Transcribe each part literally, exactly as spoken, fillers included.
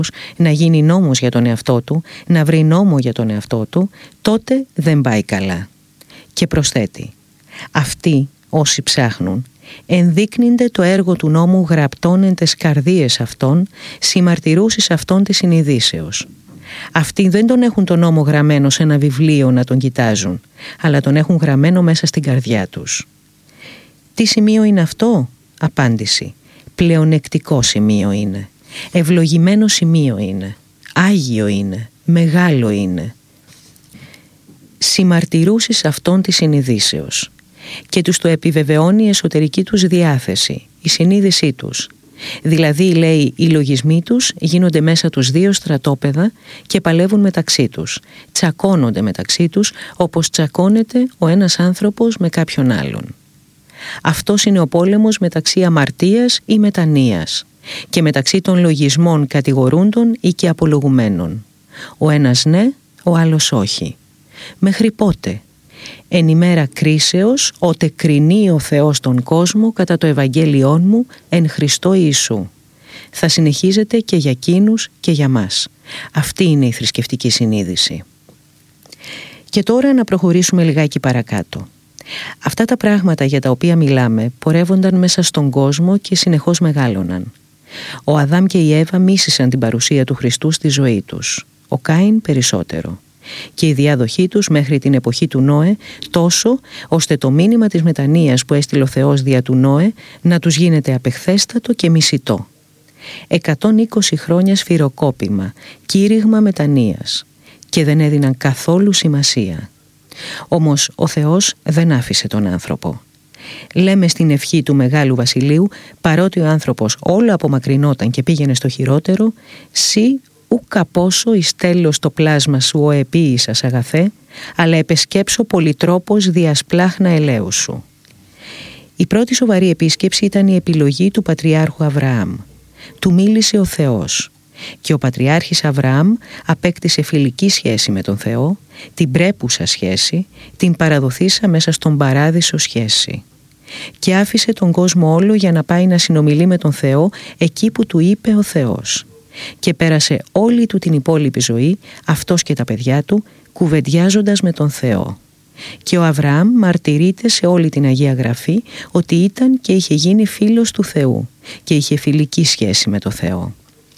να γίνει νόμος για τον εαυτό του, να βρει νόμο για τον εαυτό του, τότε δεν πάει καλά. Και προσθέτει, αυτοί όσοι ψάχνουν ενδείκνυνται το έργο του νόμου γραπτών εν τες καρδίες αυτών, συμμαρτυρούσεις αυτών της συνειδήσεως. Αυτοί δεν τον έχουν τον νόμο γραμμένο σε ένα βιβλίο να τον κοιτάζουν, αλλά τον έχουν γραμμένο μέσα στην καρδιά τους. Τι σημείο είναι αυτό? Απάντηση. Πλεονεκτικό σημείο είναι. Ευλογημένο σημείο είναι. Άγιο είναι. Μεγάλο είναι. Συμμαρτυρούσεις αυτών της συνειδήσεως. Και τους το επιβεβαιώνει η εσωτερική τους διάθεση, η συνείδησή τους. Δηλαδή, λέει, οι λογισμοί τους γίνονται μέσα τους δύο στρατόπεδα και παλεύουν μεταξύ τους. Τσακώνονται μεταξύ τους όπως τσακώνεται ο ένας άνθρωπος με κάποιον άλλον. Αυτός είναι ο πόλεμος μεταξύ αμαρτίας ή μετανοίας και μεταξύ των λογισμών κατηγορούντων ή και απολογουμένων. Ο ένας ναι, ο άλλος όχι. Μέχρι πότε? Εν ημέρα κρίσεως, ότε κρινεί ο Θεός τον κόσμο κατά το Ευαγγέλιόν μου εν Χριστώ Ιησού. Θα συνεχίζεται και για εκείνους και για μας. Αυτή είναι η θρησκευτική συνείδηση. Και τώρα να προχωρήσουμε λιγάκι παρακάτω. Αυτά τα πράγματα για τα οποία μιλάμε πορεύονταν μέσα στον κόσμο και συνεχώς μεγάλωναν. Ο Αδάμ και η Εύα μίσησαν την παρουσία του Χριστού στη ζωή τους. Ο Κάιν περισσότερο. Και η διάδοχή τους μέχρι την εποχή του Νόε τόσο ώστε το μήνυμα της μετανοίας που έστειλε ο Θεός δια του Νόε να τους γίνεται απεχθέστατο και μισητό. εκατόν είκοσι χρόνια σφυροκόπημα, κήρυγμα μετανοίας και δεν έδιναν καθόλου σημασία. Όμως ο Θεός δεν άφησε τον άνθρωπο. Λέμε στην ευχή του Μεγάλου Βασιλείου, παρότι ο άνθρωπος όλο απομακρυνόταν και πήγαινε στο χειρότερο, «Σι ούκα πόσο εις τέλος το πλάσμα σου ο επίησας αγαθέ, αλλά επεσκέψω πολυτρόπος διασπλάχνα ελέου σου». Η πρώτη σοβαρή επίσκεψη ήταν η επιλογή του Πατριάρχου Αβραάμ. Του μίλησε ο Θεός και ο Πατριάρχης Αβραάμ απέκτησε φιλική σχέση με τον Θεό, την πρέπουσα σχέση, την παραδοθήσα μέσα στον παράδεισο σχέση. Και άφησε τον κόσμο όλο για να πάει να συνομιλεί με τον Θεό εκεί που του είπε ο Θεός. Και πέρασε όλη του την υπόλοιπη ζωή, αυτός και τα παιδιά του, κουβεντιάζοντας με τον Θεό. Και ο Αβραάμ μαρτυρείται σε όλη την Αγία Γραφή ότι ήταν και είχε γίνει φίλος του Θεού και είχε φιλική σχέση με τον Θεό.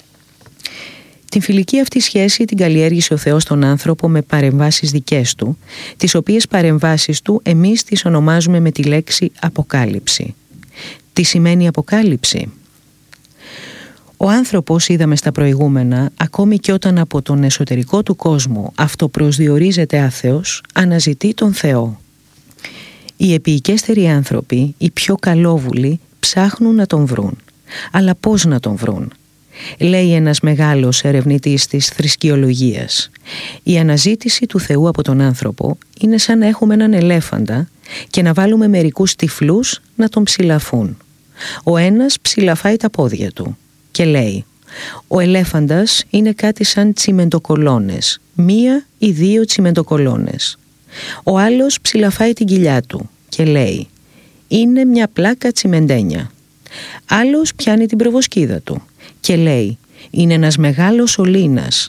Την φιλική αυτή σχέση την καλλιέργησε ο Θεός στον άνθρωπο με παρεμβάσεις δικές του, τις οποίες παρεμβάσεις του εμείς τις ονομάζουμε με τη λέξη αποκάλυψη. Τι σημαίνει αποκάλυψη? Ο άνθρωπος, είδαμε στα προηγούμενα, ακόμη και όταν από τον εσωτερικό του κόσμο αυτοπροσδιορίζεται άθεος, αναζητεί τον Θεό. Οι επιεικέστεροι άνθρωποι, οι πιο καλόβουλοι, ψάχνουν να τον βρουν. Αλλά πώς να τον βρουν? Λέει ένας μεγάλος ερευνητής της θρησκειολογίας. Η αναζήτηση του Θεού από τον άνθρωπο είναι σαν να έχουμε έναν ελέφαντα και να βάλουμε μερικούς τυφλούς να τον ψηλαφούν. Ο ένας ψηλαφάει τα πόδια του και λέει: ο ελέφαντας είναι κάτι σαν τσιμεντοκολόνες, μία ή δύο τσιμεντοκολόνες. Ο άλλος ψηλαφάει την κοιλιά του και λέει: είναι μια πλάκα τσιμεντένια. Άλλος πιάνει την προβοσκίδα του και λέει: είναι ένας μεγάλος ολίνας.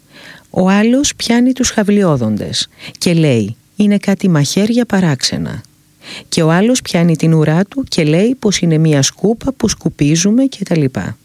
Ο άλλος πιάνει τους χαυλιόδοντες και λέει: είναι κάτι μαχαίρια παράξενα. Και ο άλλος πιάνει την ουρά του και λέει πως είναι μια σκούπα που σκουπίζουμε κτλ.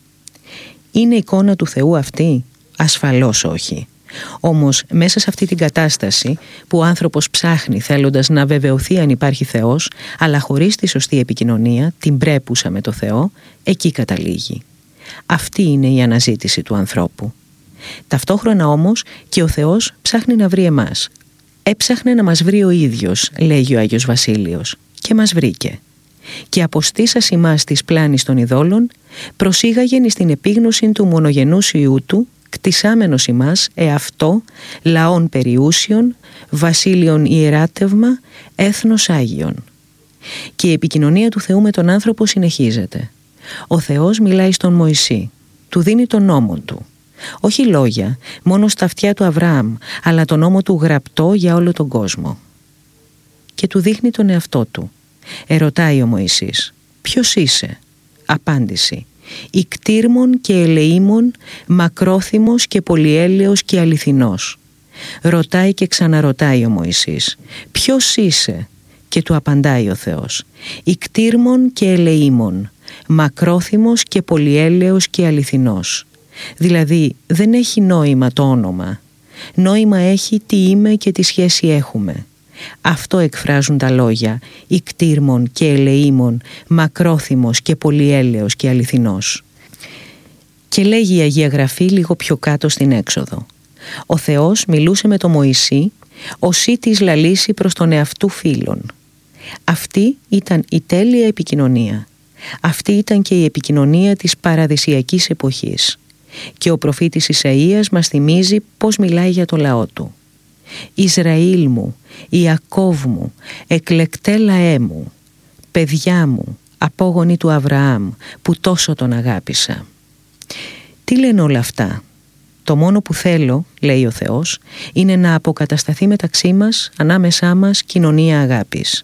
Είναι εικόνα του Θεού αυτή? Ασφαλώς όχι. Όμως μέσα σε αυτή την κατάσταση που ο άνθρωπος ψάχνει θέλοντας να βεβαιωθεί αν υπάρχει Θεός, αλλά χωρίς τη σωστή επικοινωνία, την πρέπουσα με το Θεό, εκεί καταλήγει. Αυτή είναι η αναζήτηση του ανθρώπου. Ταυτόχρονα όμως και ο Θεός ψάχνει να βρει εμάς. Έψαχνε να μας βρει ο ίδιος, λέγει ο Άγιος Βασίλειος, και μας βρήκε. Και αποστήσας ημάς της πλάνης των ειδόλων, προσήγαγεν εις την επίγνωση του μονογενούς Υιού του, κτισάμενος ημάς εαυτό, λαών περιούσιων, βασίλειον ιεράτευμα, έθνος Άγιον. Και η επικοινωνία του Θεού με τον άνθρωπο συνεχίζεται. Ο Θεός μιλάει στον Μωυσή, του δίνει τον νόμο του. Όχι λόγια, μόνο στα αυτιά του Αβραάμ, αλλά τον νόμο του γραπτό για όλο τον κόσμο. Και του δείχνει τον εαυτό του. Ερωτάει ο Μωυσής: ποιος είσαι? Απάντηση: «Ικτήρμον και ελεήμον, μακρόθυμος και πολυέλεος και αληθινός». Ρωτάει και ξαναρωτάει ο Μωυσής, «Ποιος είσαι?» Και του απαντάει ο Θεός, «Ικτήρμον και ελεήμον, μακρόθυμος και πολυέλεος και αληθινός». Δηλαδή δεν έχει νόημα το όνομα. Νόημα έχει τι είμαι και τι σχέση έχουμε. Αυτό εκφράζουν τα λόγια «Ικτήρμον και ελεήμον, μακρόθυμος και πολυέλεος και αληθινός». Και λέγει η Αγία Γραφή λίγο πιο κάτω στην Έξοδο, «Ο Θεός μιλούσε με τον Μωυσή, οσί της λαλήσει προς τον εαυτού φίλων». Αυτή ήταν η τέλεια επικοινωνία. Αυτή ήταν και η επικοινωνία της παραδυσιακής εποχής. Και ο προφήτης Ισαΐας μας θυμίζει πώς μιλάει για το λαό του. «Ισραήλ μου, Ιακώβ μου, εκλεκτέ λαέ μου, παιδιά μου, απόγονοι του Αβραάμ, που τόσο τον αγάπησα». Τι λένε όλα αυτά? Το μόνο που θέλω, λέει ο Θεός, είναι να αποκατασταθεί μεταξύ μας, ανάμεσά μας, κοινωνία αγάπης.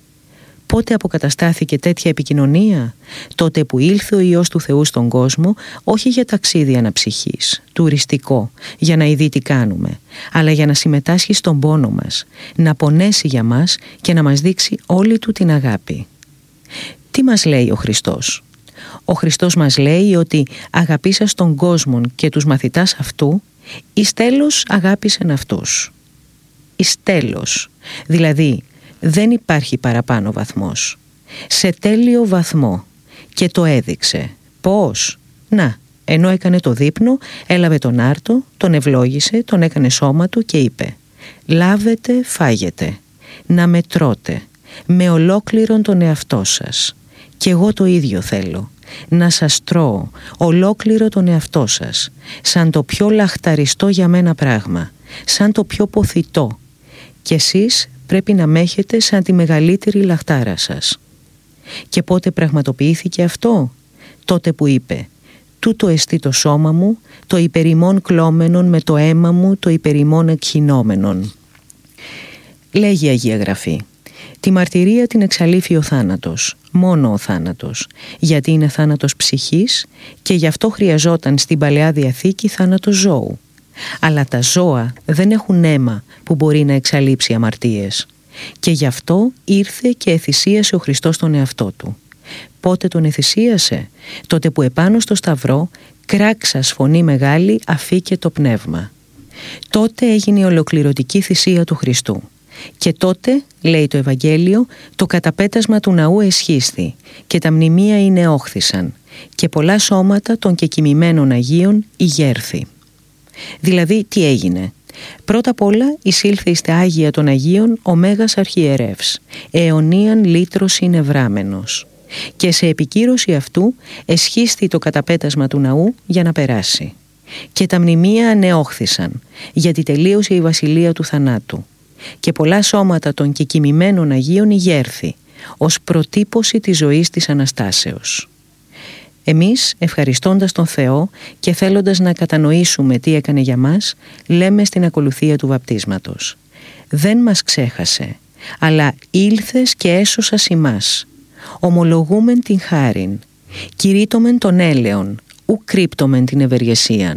Πότε αποκαταστάθηκε τέτοια επικοινωνία? Τότε που ήλθε ο Υιός του Θεού στον κόσμο, όχι για ταξίδι αναψυχής, τουριστικό, για να ειδεί τι κάνουμε, αλλά για να συμμετάσχει στον πόνο μας, να πονέσει για μας και να μας δείξει όλη του την αγάπη. Τι μας λέει ο Χριστός? Ο Χριστός μας λέει ότι αγαπήσας τον κόσμο και τους μαθητάς αυτού, εις τέλος αγάπησεν αυτούς. Εις τέλος, δηλαδή δεν υπάρχει παραπάνω βαθμός. Σε τέλειο βαθμό. Και το έδειξε. Πώς? Να, ενώ έκανε το δείπνο, έλαβε τον άρτο, τον ευλόγησε, τον έκανε σώμα του και είπε, «Λάβετε, φάγετε, να με τρώτε, με ολόκληρον τον εαυτό σας. Και εγώ το ίδιο θέλω, να σας τρώω ολόκληρο τον εαυτό σας, σαν το πιο λαχταριστό για μένα πράγμα, σαν το πιο ποθητό. Και εσείς πρέπει να με έχετε σαν τη μεγαλύτερη λαχτάρα σας». Και πότε πραγματοποιήθηκε αυτό? Τότε που είπε, «Τούτο εστί το σώμα μου, το υπερημών κλώμενον με το αίμα μου, το υπερημών εκχυνόμενον». Λέγει η Αγία Γραφή, «Τη μαρτυρία την εξαλείφει ο θάνατος, μόνο ο θάνατος, γιατί είναι θάνατος ψυχής και γι' αυτό χρειαζόταν στην Παλαιά Διαθήκη θάνατος ζώου. Αλλά τα ζώα δεν έχουν αίμα που μπορεί να εξαλείψει αμαρτίες. Και γι' αυτό ήρθε και εθυσίασε ο Χριστός τον εαυτό του. Πότε τον εθυσίασε? Τότε που επάνω στο σταυρό κράξας φωνή μεγάλη αφήκε το πνεύμα. Τότε έγινε η ολοκληρωτική θυσία του Χριστού. Και τότε, λέει το Ευαγγέλιο, το καταπέτασμα του ναού εσχίσθη και τα μνημεία είναι όχθησαν και πολλά σώματα των κεκοιμημένων Αγίων ηγέρθη». Δηλαδή τι έγινε? Πρώτα απ' όλα εισήλθε εις τα Άγια των Αγίων ο Μέγας Αρχιερεύς, αιωνίαν λύτρος συνευράμενος, και σε επικύρωση αυτού εσχίσθη το καταπέτασμα του ναού για να περάσει. Και τα μνημεία ανεόχθησαν, γιατί τελείωσε η βασιλεία του θανάτου. Και πολλά σώματα των κεκοιμημένων Αγίων ηγέρθη, ως προτύπωση της ζωής της Αναστάσεως. Εμείς, ευχαριστώντας τον Θεό και θέλοντας να κατανοήσουμε τι έκανε για μας, λέμε στην ακολουθία του βαπτίσματος, «Δεν μας ξέχασε, αλλά ήλθες και έσωσας ημάς. Ομολογούμεν την χάριν, κηρύττομεν τον έλεον, ου κρύπτομεν την ευεργεσίαν».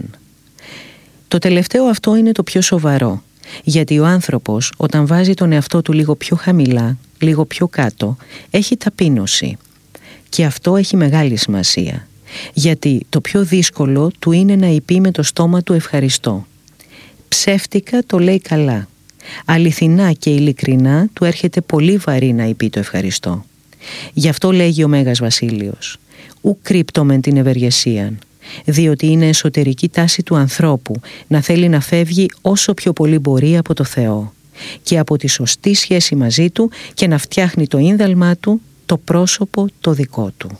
Το τελευταίο αυτό είναι το πιο σοβαρό, γιατί ο άνθρωπος όταν βάζει τον εαυτό του λίγο πιο χαμηλά, λίγο πιο κάτω, έχει ταπείνωση. Και αυτό έχει μεγάλη σημασία, γιατί το πιο δύσκολο του είναι να είπε με το στόμα του ευχαριστώ. Ψεύτικα το λέει καλά. Αληθινά και ειλικρινά του έρχεται πολύ βαρύ να είπε το ευχαριστώ. Γι' αυτό λέγει ο Μέγας Βασίλειος, «Ου κρύπτομεν την ευεργεσίαν», διότι είναι εσωτερική τάση του ανθρώπου να θέλει να φεύγει όσο πιο πολύ μπορεί από το Θεό και από τη σωστή σχέση μαζί του και να φτιάχνει το ίνδαλμά του, το πρόσωπο το δικό του.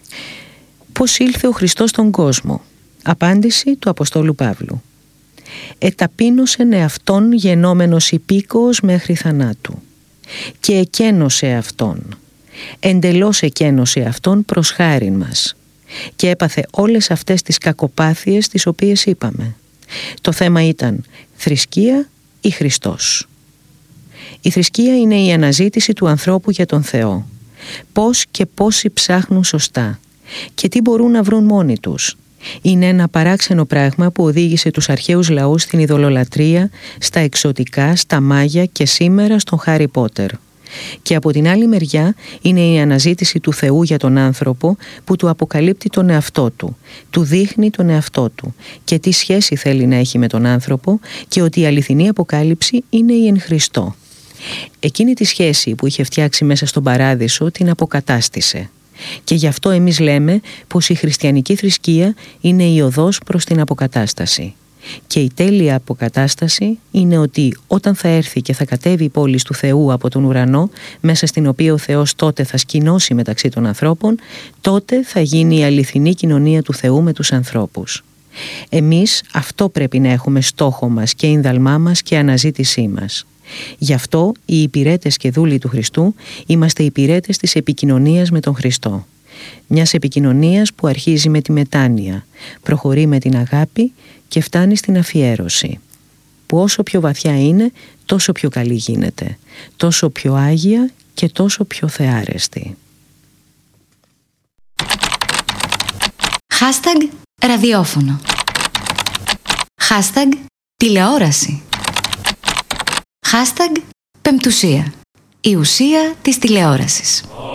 Πώς ήλθε ο Χριστός στον κόσμο? Απάντηση του Αποστόλου Παύλου. «Εταπείνωσεν εαυτόν γενόμενος υπήκοος μέχρι θανάτου και εκένωσε αυτόν, εντελώς εκένωσε αυτόν προς χάριν μας και έπαθε όλες αυτές τις κακοπάθειες τις οποίες είπαμε. Το θέμα ήταν θρησκεία ή Χριστός. Η θρησκεία είναι η αναζήτηση του ανθρώπου για τον Θεό. Πώς και πόσοι ψάχνουν σωστά, Και τι μπορούν να βρουν μόνοι τους? Είναι ένα παράξενο πράγμα που οδήγησε τους αρχαίους λαούς στην ειδωλολατρεία, στα εξωτικά, στα μάγια και σήμερα στον Χάρι Πότερ. Και από την άλλη μεριά είναι η αναζήτηση του Θεού για τον άνθρωπο που του αποκαλύπτει τον εαυτό του, του δείχνει τον εαυτό του και τι σχέση θέλει να έχει με τον άνθρωπο και ότι η αληθινή αποκάλυψη είναι η εν Χριστώ. Εκείνη τη σχέση που είχε φτιάξει μέσα στον παράδεισο την αποκατάστησε. Και γι' αυτό εμείς λέμε πως η χριστιανική θρησκεία είναι η οδός προς την αποκατάσταση. Και η τέλεια αποκατάσταση είναι ότι όταν θα έρθει και θα κατέβει η πόλη του Θεού από τον ουρανό, μέσα στην οποία ο Θεός τότε θα σκηνώσει μεταξύ των ανθρώπων, τότε θα γίνει η αληθινή κοινωνία του Θεού με τους ανθρώπους. Εμείς αυτό πρέπει να έχουμε στόχο μας και ίνδαλμά μας και αναζήτησή μας. Γι' αυτό οι υπηρέτες και δούλοι του Χριστού είμαστε υπηρέτες της επικοινωνίας με τον Χριστό. Μιας επικοινωνίας που αρχίζει με τη μετάνοια, προχωρεί με την αγάπη και φτάνει στην αφιέρωση, που όσο πιο βαθιά είναι, τόσο πιο καλή γίνεται, τόσο πιο άγια και τόσο πιο θεάρεστη. Hashtag ραδιόφωνο. Hashtag τηλεόραση. Hashtag πεμπτουσία. Η ουσία της τηλεόρασης.